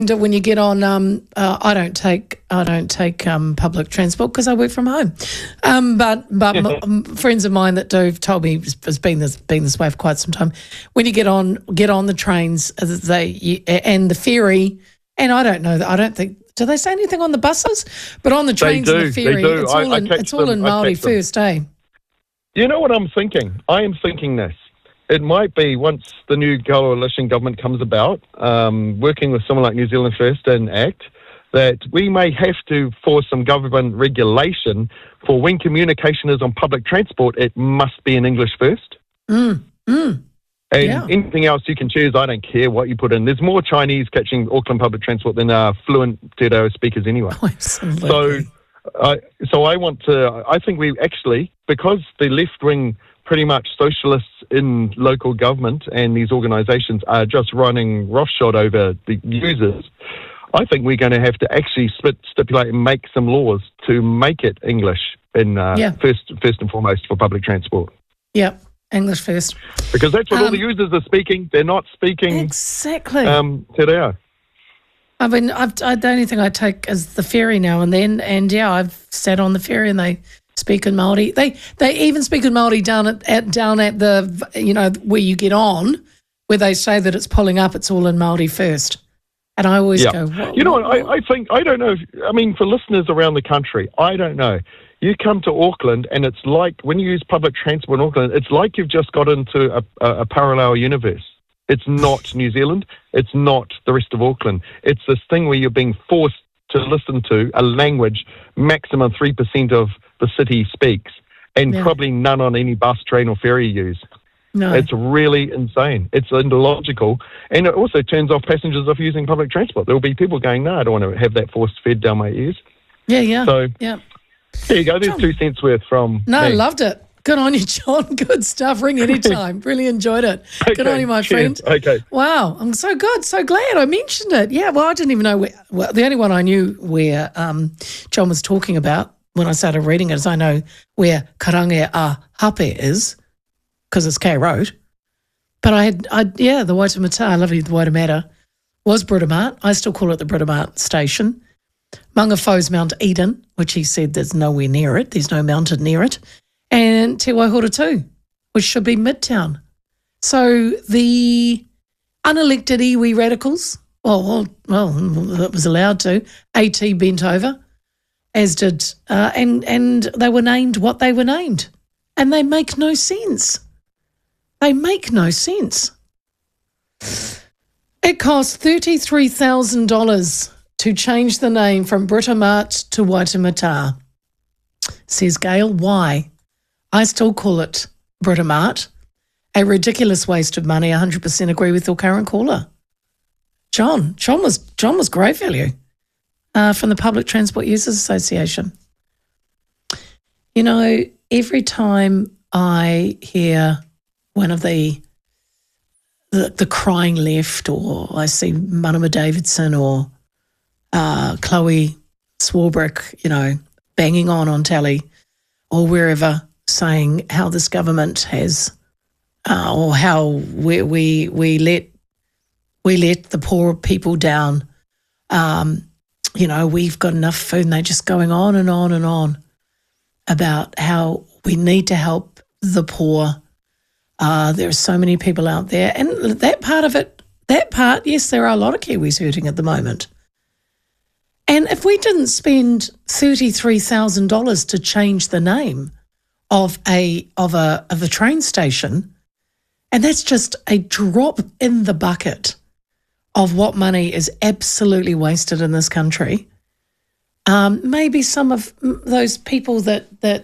when you get on, I don't take public transport because I work from home. But friends of mine that do have told me it's been this way for quite some time. When you get on the trains, and the ferry, and I don't know. I don't think. Do they say anything on the buses? But on the trains and the ferry, it's all in Māori first, eh? You know what I'm thinking? I am thinking this. It might be once the new coalition government comes about, working with someone like New Zealand First and ACT, that we may have to force some government regulation for when communication is on public transport, it must be in English first. Anything else you can choose, I don't care what you put in. There's more Chinese catching Auckland public transport than fluent Te Reo speakers anyway. Oh, absolutely. I think we actually, because the left-wing pretty much socialists in local government and these organisations are just running roughshod over the users, I think we're going to have to actually stipulate and make some laws to make it English in first and foremost for public transport. Yeah, English first. Because that's what all the users are speaking. They're not speaking exactly Te Reo. I mean, the only thing I take is the ferry now and then, and I've sat on the ferry and they speak in Māori. They even speak in Māori down at the where you get on, where they say that it's pulling up. It's all in Māori first, and I always go. I think I don't know. For listeners around the country, I don't know. You come to Auckland, and it's like when you use public transport in Auckland, it's like you've just got into a parallel universe. It's not New Zealand. It's not the rest of Auckland. It's this thing where you're being forced to listen to a language maximum 3% of the city speaks, and probably none on any bus, train or ferry you use. No. It's really insane. It's illogical. And it also turns off passengers off using public transport. There will be people going, no, I don't want to have that force fed down my ears. Yeah. So, there you go. There's 2 cents worth from me. Loved it. Good on you, John. Good stuff. Ring anytime. Really enjoyed it. Okay, good on you, my friend. Okay. Wow. I'm so good. So glad I mentioned it. Yeah, well, I didn't even know the only one I knew where John was talking about when I started reading it is I know where Karange a Hape is because it's K Road. But the Waitemata, I love you, the Waitemata, was Britomart. I still call it the Britomart station. Mangafo's Mount Eden, which he said there's nowhere near it. There's no mountain near it. And Te Waihora too, which should be Midtown. So the unelected iwi radicals, that was allowed to, AT bent over, as did, and they were named what they were named. And they make no sense. They make no sense. It cost $33,000 to change the name from Britomart to Waitemata. Says Gail, why? I still call it Britomart. A ridiculous waste of money. 100% agree with your current caller. John was great value from the Public Transport Users Association. You know, every time I hear one of the crying left, or I see Manama Davidson or Chloe Swarbrick, banging on telly or wherever, saying how this government has, or how we let the poor people down. We've got enough food, and they're just going on and on and on about how we need to help the poor. There are so many people out there, and that part, yes, there are a lot of Kiwis hurting at the moment. And if we didn't spend $33,000 to change the name of a train station, and that's just a drop in the bucket of what money is absolutely wasted in this country, maybe some of those people that